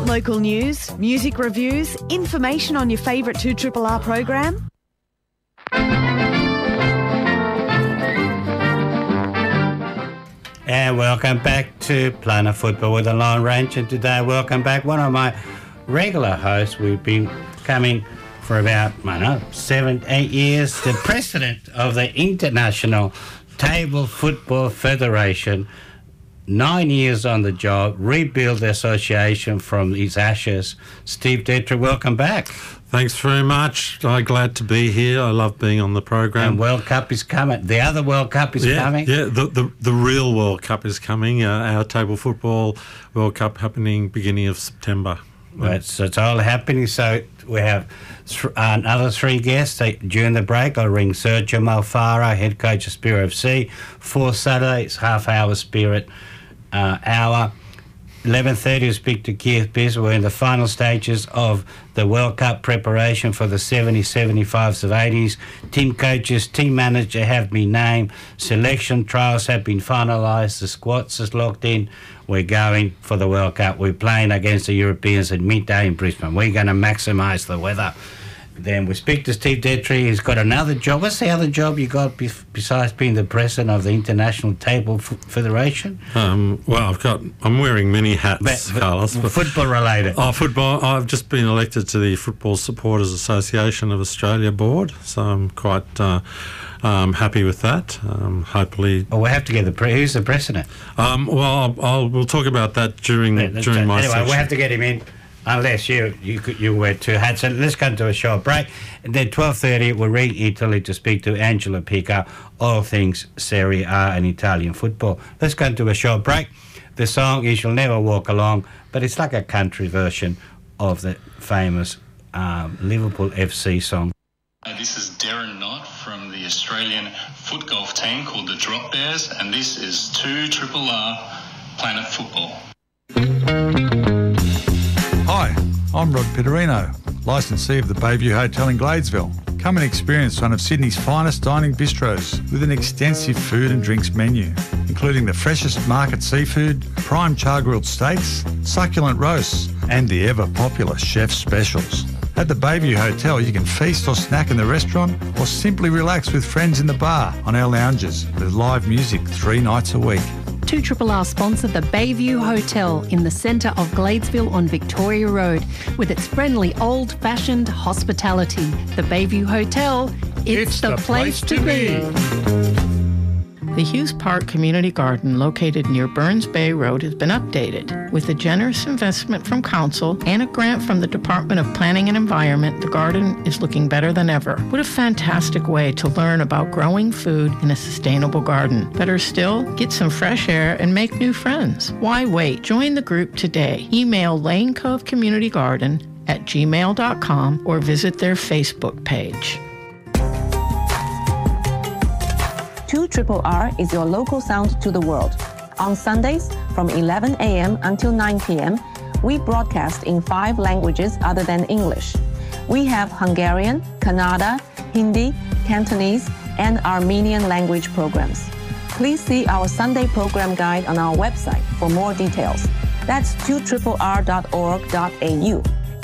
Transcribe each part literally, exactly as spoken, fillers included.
Local news, music reviews, information on your favourite two R R R program. And welcome back to Planet Football with the Lone Ranger. And today, welcome back one of my regular hosts. We've been coming for about, I don't know, seven, eight years. The president of the International Table Football Federation. Nine years on the job, rebuild the association from its ashes. Steve Detry, welcome back. Thanks very much. I'm glad to be here. I love being on the program. And World Cup is coming. The other World Cup is yeah, coming. Yeah, the, the the real World Cup is coming. Uh, our Table Football World Cup happening beginning of September. Right, so it's all happening. So we have th- another three guests. They, during the break, I'll ring Sergio Malfaro, head coach of Spirit F C. For Saturday, it's half hour Spirit uh, hour. eleven thirty, we'll speak to Keith Biz. We're in the final stages of the World Cup preparation for the seventies, seventy-fives of eighties. Team coaches, team manager have been named. Selection trials have been finalised. The squads is locked in. We're going for the World Cup. We're playing against the Europeans at midday in Brisbane. We're going to maximise the weather. Then we speak to Steve Detry. He's got another job. What's the other job you got be- besides being the president of the International Table F- Federation? Um, well, I've got. I'm wearing many hats, But, Carlos. but football related. Oh, football. I've just been elected to the Football Supporters Association of Australia board, so I'm quite uh, um, happy with that. Um, hopefully, Well, we have to get the pre- who's the president. um, well, I'll, I'll we'll talk about that during Yeah, let's- during my anyway, section. we have to get him in, unless you you could, you wear two hats. So let's go to a short break, and then twelve thirty we'll ring Italy to speak to Angela Pica, all things Serie A and Italian football. Let's go to a short break. The song is "You'll Never Walk Along," but it's like a country version of the famous um, Liverpool F C song. Uh, this is Darren Knott from the Australian foot golf team called the Drop Bears, and this is two R R R Planet Football. Hi, I'm Rod Pitterino, licensee of the Bayview Hotel in Gladesville. Come and experience one of Sydney's finest dining bistros with an extensive food and drinks menu, including the freshest market seafood, prime char-grilled steaks, succulent roasts, and the ever-popular chef specials. At the Bayview Hotel, you can feast or snack in the restaurant or simply relax with friends in the bar on our lounges with live music three nights a week. two R R R sponsor the Bayview Hotel in the centre of Gladesville on Victoria Road with its friendly old-fashioned hospitality. The Bayview Hotel, it's, It's the, the place, place to to be. The Hughes Park Community Garden, located near Burns Bay Road, has been updated. With a generous investment from Council and a grant from the Department of Planning and Environment, the garden is looking better than ever. What a fantastic way to learn about growing food in a sustainable garden. Better still, get some fresh air and make new friends. Why wait? Join the group today. Email Lane Cove Community Garden at gmail dot com or visit their Facebook page. two R R R is your local sound to the world. On Sundays from eleven a.m. until nine p.m., we broadcast in five languages other than English. We have Hungarian, Kannada, Hindi, Cantonese, and Armenian language programs. Please see our Sunday program guide on our website for more details. That's two R R R dot org dot a u.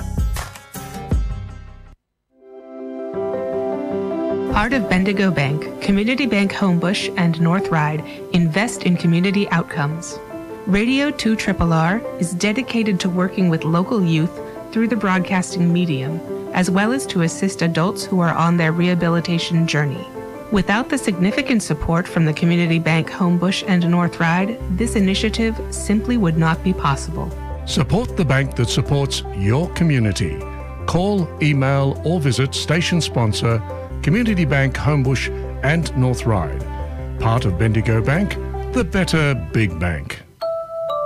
Part of Bendigo Bank, Community Bank Homebush, and North Ryde invest in community outcomes. Radio two R R R is dedicated to working with local youth through the broadcasting medium, as well as to assist adults who are on their rehabilitation journey. Without the significant support from the Community Bank Homebush and North Ryde, this initiative simply would not be possible. Support the bank that supports your community. Call, email, or visit station sponsor Community Bank Homebush and North Ryde. Part of Bendigo Bank, the better big bank.